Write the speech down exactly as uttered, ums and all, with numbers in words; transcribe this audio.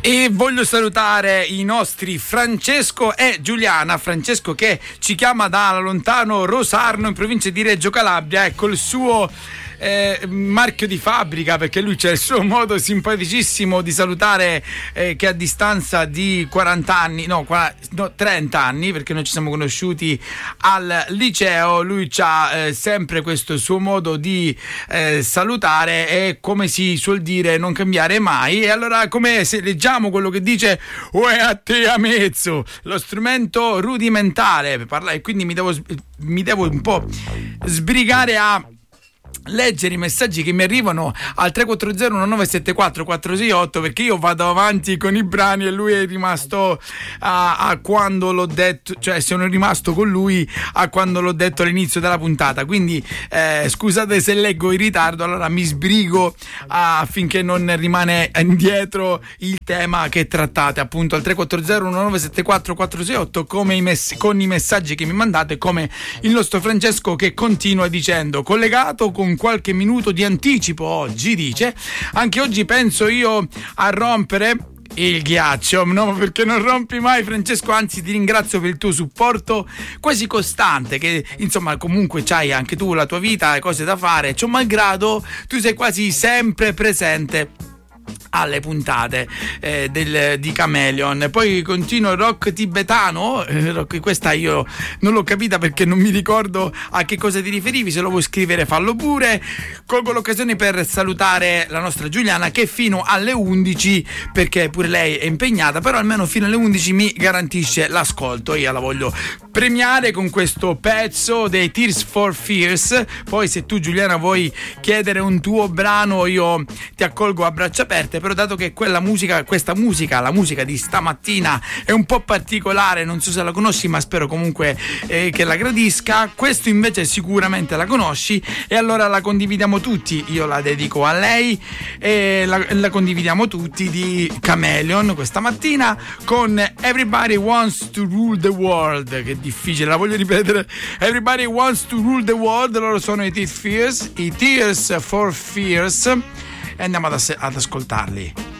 E voglio salutare i nostri Francesco e Giuliana. Francesco che ci chiama da lontano Rosarno in provincia di Reggio Calabria, ecco il suo Eh, marchio di fabbrica, perché lui c'è il suo modo simpaticissimo di salutare, eh, che a distanza di quaranta anni, no, no trenta anni, perché noi ci siamo conosciuti al liceo, lui c'ha eh, sempre questo suo modo di eh, salutare e, come si suol dire, non cambiare mai. E allora, come se leggiamo quello che dice uè a te a mezzo, lo strumento rudimentale per parlare, e quindi mi devo mi devo un po' sbrigare a leggere i messaggi che mi arrivano al tre quattro zero uno nove sette quattro quattro sei otto, perché io vado avanti con i brani e lui è rimasto a, a quando l'ho detto, cioè sono rimasto con lui a quando l'ho detto all'inizio della puntata, quindi eh, scusate se leggo in ritardo, allora mi sbrigo affinché non rimane indietro il tema che trattate, appunto al tre quattro zero uno nove sette quattro quattro sei otto, come i mess- con i messaggi che mi mandate, come il nostro Francesco che continua dicendo: collegato con qualche minuto di anticipo oggi, dice, anche oggi penso io a rompere il ghiaccio. No, perché non rompi mai, Francesco, anzi ti ringrazio per il tuo supporto quasi costante, che insomma comunque c'hai anche tu la tua vita, cose da fare, ciò malgrado tu sei quasi sempre presente alle puntate eh, del, di Chameleon. Poi continuo rock tibetano, eh, rock, questa io non l'ho capita perché non mi ricordo a che cosa ti riferivi, se lo vuoi scrivere fallo pure. Colgo l'occasione per salutare la nostra Giuliana che fino alle undici, perché pure lei è impegnata, però almeno fino alle undici mi garantisce l'ascolto. Io la voglio premiare con questo pezzo dei Tears for Fears. Poi se tu, Giuliana, vuoi chiedere un tuo brano, io ti accolgo a braccia aperte, però dato che quella musica, questa musica, la musica di stamattina è un po' particolare, non so se la conosci, ma spero comunque eh, che la gradisca. Questo invece sicuramente la conosci e allora la condividiamo tutti, io la dedico a lei e la, la condividiamo tutti, di Chameleon questa mattina con Everybody Wants to Rule the World, che è difficile, la voglio ripetere, Everybody Wants to Rule the World. Loro sono i Tears, i Tears for Fears, e andiamo ad, ass- ad ascoltarli.